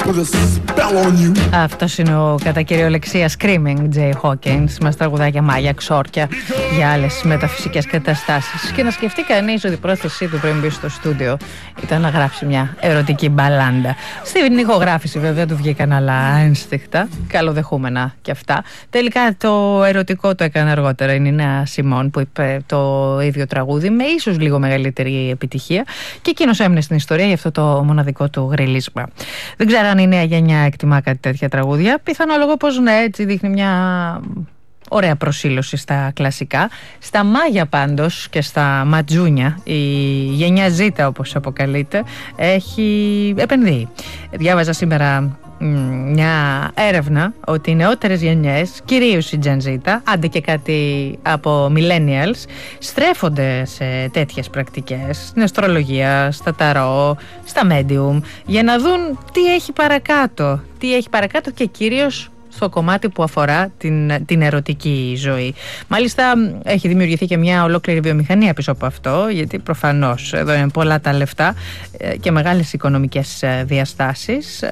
Αυτός είναι ο κατά κυριολεξία Screaming Jay Hawkins, με τραγουδάκια μάγια, ξόρκια για άλλες μεταφυσικές καταστάσεις. Και να σκεφτεί κανείς ότι η πρόθεσή του πριν μπει στο στούντιο ήταν να γράψει μια ερωτική μπαλάντα. Στην ηχογράφηση βέβαια του βγήκαν άλλα ένστικτα, καλοδεχούμενα κι αυτά. Τελικά το ερωτικό το έκανε αργότερα η Νίνα Σιμών, που είπε το ίδιο τραγούδι με ίσως λίγο μεγαλύτερη επιτυχία, και εκείνος έμεινε στην ιστορία για αυτό το μοναδικό του γριλίσμα. Δεν ξέρω αν η νέα γενιά εκτιμά κάτι τέτοια τραγούδια. Πιθανόλογο πως ναι, έτσι δείχνει μια ωραία προσήλωση στα κλασικά. Στα μάγια πάντως και στα ματζούνια, η γενιά Z όπως αποκαλείται, έχει επενδύει. Διάβαζα σήμερα μια έρευνα ότι οι νεότερες γενιές, κυρίως η Gen Z, άντε και κάτι από millennials, στρέφονται σε τέτοιες πρακτικές, στην αστρολογία, στα ταρό, στα medium, για να δουν τι έχει παρακάτω και κυρίως στο κομμάτι που αφορά την ερωτική ζωή. Μάλιστα έχει δημιουργηθεί και μια ολόκληρη βιομηχανία πίσω από αυτό, γιατί προφανώς εδώ είναι πολλά τα λεφτά και μεγάλες οικονομικές διαστάσεις.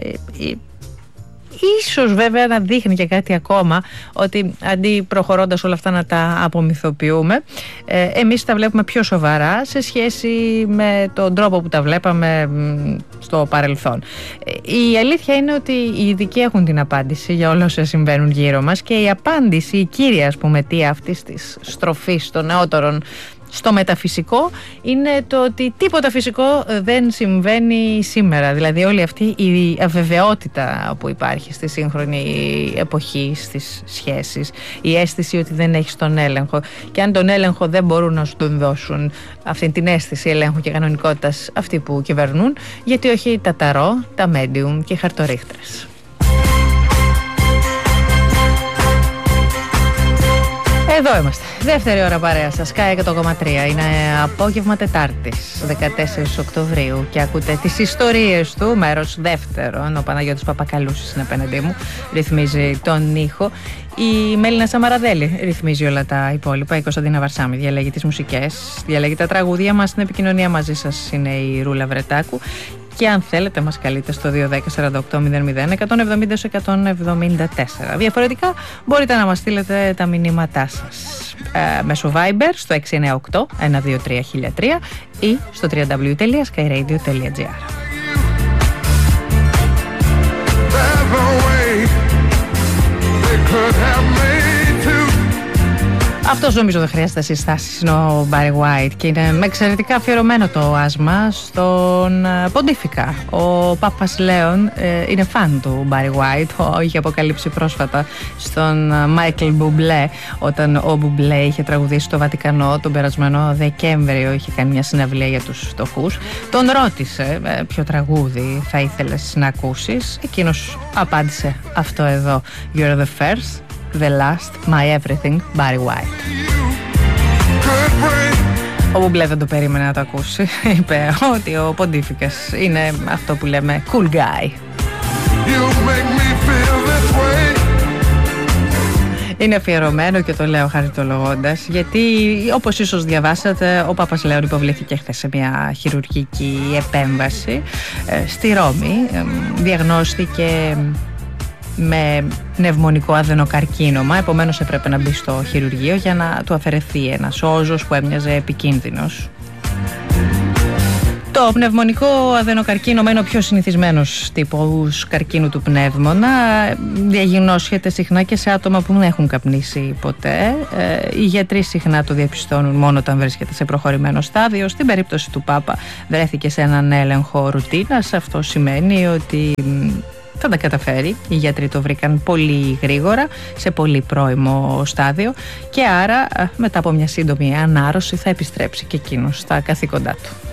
Ίσως βέβαια να δείχνει και κάτι ακόμα, ότι αντί προχωρώντας όλα αυτά να τα απομυθοποιούμε, εμείς τα βλέπουμε πιο σοβαρά σε σχέση με τον τρόπο που τα βλέπαμε στο παρελθόν. Η αλήθεια είναι ότι οι ειδικοί έχουν την απάντηση για όλα όσα συμβαίνουν γύρω μας, και η απάντηση, η κύρια ας πούμε αιτία αυτής της στροφής των νεότερων στο μεταφυσικό είναι το ότι τίποτα φυσικό δεν συμβαίνει σήμερα. Δηλαδή όλη αυτή η αβεβαιότητα που υπάρχει στη σύγχρονη εποχή στις σχέσεις, η αίσθηση ότι δεν έχεις τον έλεγχο, και αν τον έλεγχο δεν μπορούν να σου τον δώσουν, αυτή την αίσθηση ελέγχου και κανονικότητας αυτοί που κυβερνούν, γιατί όχι τα ταρό, τα medium και οι χαρτορίχτρες. Εδώ είμαστε. Δεύτερη ώρα παρέα σας, Sky 100,3. Είναι απόγευμα Τετάρτης, 14 Οκτωβρίου, και ακούτε τις ιστορίες του, μέρος δεύτερο. Ο Παναγιώτης Παπακαλούσης είναι απέναντί μου, ρυθμίζει τον ήχο. Η Μέλινα Σαμαραδέλη ρυθμίζει όλα τα υπόλοιπα. Η Κωνσταντίνα Βαρσάμι διαλέγει τις μουσικές, διαλέγει τα τραγούδια μας. Στην επικοινωνία μαζί σας είναι η Ρούλα Βρετάκου. Και αν θέλετε μας καλείτε στο 210-48-00-170-174. Διαφορετικά μπορείτε να μας στείλετε τα μηνύματά σας μέσω Viber στο 698-123-1003 ή στο www.skyradio.gr. Αυτός νομίζω δεν χρειάζεται συστάσεις, είναι ο Barry White, και είναι με εξαιρετικά αφιερωμένο το άσμα στον Ποντίφικα. Ο Πάπας Λέων είναι φαν του Barry White, είχε αποκαλύψει πρόσφατα στον Michael Bublé, όταν ο Bublé είχε τραγουδήσει στο Βατικανό τον περασμένο Δεκέμβριο, είχε κάνει μια συναυλία για τους φτωχούς. Τον ρώτησε ποιο τραγούδι θα ήθελες να ακούσεις, εκείνος απάντησε αυτό εδώ: You're the first, the last, my everything, Barry White. Ο Μπουμπλέ δεν το περίμενε να το ακούσει. Είπε ότι ο Ποντίφικας είναι αυτό που λέμε cool guy. Είναι αφιερωμένο και το λέω χαριτολογώντας, γιατί όπως ίσως διαβάσατε, ο Πάπας Λέων υποβλήθηκε χθες σε μια χειρουργική επέμβαση στη Ρώμη. Διαγνώστηκε με πνευμονικό αδενοκαρκίνωμα, επομένως έπρεπε να μπει στο χειρουργείο για να του αφαιρεθεί ένας όζος που έμοιαζε επικίνδυνος. Το πνευμονικό αδενοκαρκίνωμα είναι ο πιο συνηθισμένος τύπος καρκίνου του πνεύμονα. Διαγνώσεται συχνά και σε άτομα που δεν έχουν καπνίσει ποτέ. Οι γιατροί συχνά το διαπιστώνουν μόνο όταν βρίσκεται σε προχωρημένο στάδιο. Στην περίπτωση του Πάπα βρέθηκε σε έναν έλεγχο ρουτίνας. Αυτό σημαίνει ότι θα τα καταφέρει. Οι γιατροί το βρήκαν πολύ γρήγορα, σε πολύ πρώιμο στάδιο, και άρα μετά από μια σύντομη ανάρρωση θα επιστρέψει και εκείνος στα καθήκοντά του.